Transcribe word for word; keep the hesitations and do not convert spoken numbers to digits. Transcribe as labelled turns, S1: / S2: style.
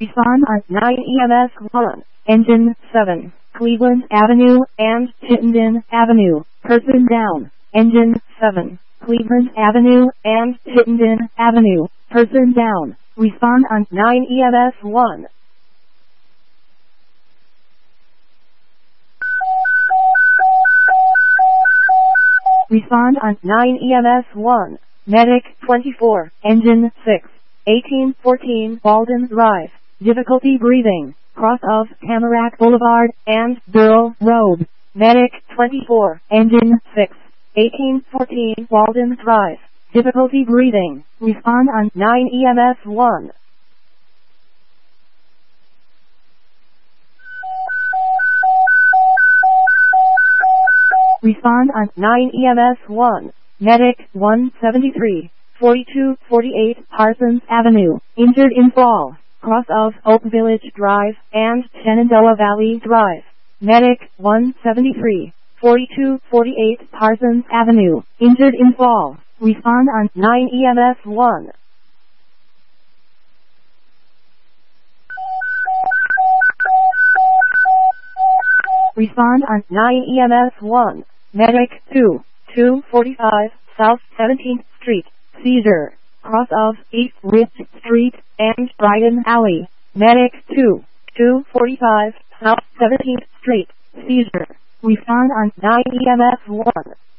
S1: Respond on nine E M S one. Engine seven. Cleveland Avenue and Chittenden Avenue. Person down. Engine seven. Cleveland Avenue and Chittenden Avenue. Person down. Respond on nine E M S one. Respond on nine E M S one. Medic twenty-four. Engine six. eighteen fourteen Walden Drive. Difficulty breathing. Cross of Tamarack Boulevard and Burl Road. Medic twenty-four. Engine six. eighteen fourteen Walden Drive. Difficulty breathing. Respond on nine E M S one. Respond on nine E M S one. Medic one seventy-three. forty-two forty-eight Parsons Avenue. Injured in fall. Cross of Oak Village Drive and Shenandoah Valley Drive. Medic one seventy-three. forty-two forty-eight Parsons Avenue. Injured in fall. Respond on nine E M S one. Respond on nine E M S one. Medic two. two forty-five South seventeenth Street. Seizure. Cross of East Ridge Street and Brighton Alley. Medic two. two forty-five South seventeenth Street. Seizure. Respond on nine E M S one.